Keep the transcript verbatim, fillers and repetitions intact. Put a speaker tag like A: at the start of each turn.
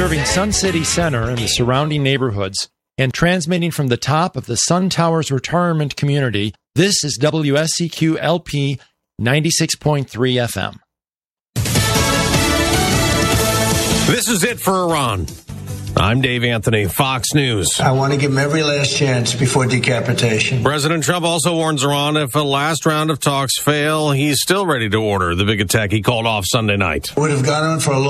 A: serving Sun City Center and the surrounding neighborhoods and transmitting from the top of the Sun Towers retirement community. This is W S C Q L P ninety-six point three F M.
B: This is it for Iran. I'm Dave Anthony, Fox News.
C: I want to give him every last chance before decapitation.
B: President Trump also warns Iran if a last round of talks fail, he's still ready to order the big attack he called off Sunday night.
C: Would have gone on for a long